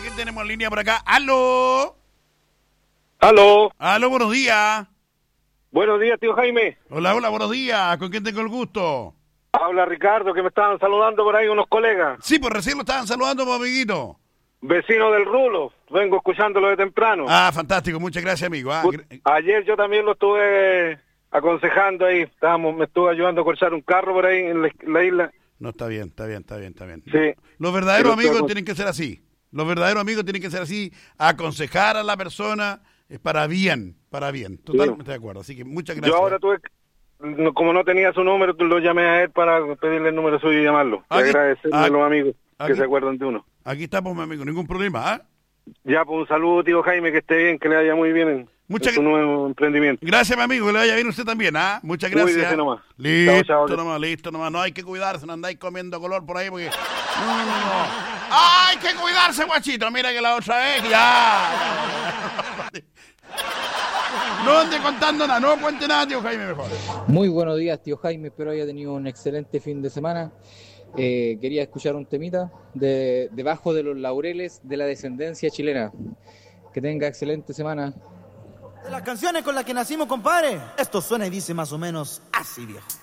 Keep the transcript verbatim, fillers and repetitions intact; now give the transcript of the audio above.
¿quién tenemos en línea por acá? ¡Aló! ¡Aló! ¡Aló, buenos días! Buenos días, tío Jaime. Hola, hola, buenos días. ¿Con quién tengo el gusto? Habla Ricardo, que me estaban saludando por ahí unos colegas. Sí, pues recién lo estaban saludando, pues, amiguito. Vecino del Rulo, vengo escuchándolo de temprano. Ah, fantástico, muchas gracias, amigo. Ah, Ayer yo también lo estuve aconsejando ahí, estábamos, me estuve ayudando a corchar un carro por ahí en la, la isla. No, está bien, está bien, está bien, está bien. Sí. Los verdaderos Sí, amigos estoy... tienen que ser así. Los verdaderos amigos tienen que ser así, aconsejar a la persona es para bien, para bien. Totalmente sí. De acuerdo, así que muchas gracias. Yo ahora tuve, como no tenía su número, lo llamé a él para pedirle el número suyo y llamarlo. Aquí, y agradecerle aquí, a los amigos aquí, que se acuerdan de uno. Aquí estamos, mi amigo, ningún problema, ¿ah? ¿eh? Ya, pues un saludo, tío Jaime, que esté bien, que le vaya muy bien en, en su nuevo emprendimiento. Gracias, mi amigo, que le vaya bien a usted también, ¿ah? ¿eh? Muchas gracias. Cuídese nomás. Listo, chao, chao, nomás, listo nomás. No hay que cuidarse, no andáis comiendo color por ahí porque... No, no, no. ¡Hay que cuidarse, guachito! Mira que la otra vez ya... No ande contando nada, no cuente nada, tío Jaime, mejor. Muy buenos días, tío Jaime, espero haya tenido un excelente fin de semana. Eh, quería escuchar un temita de Debajo de los laureles de la descendencia chilena. Que tenga excelente semana. De las canciones con las que nacimos, compadre, esto suena y dice más o menos así, viejo.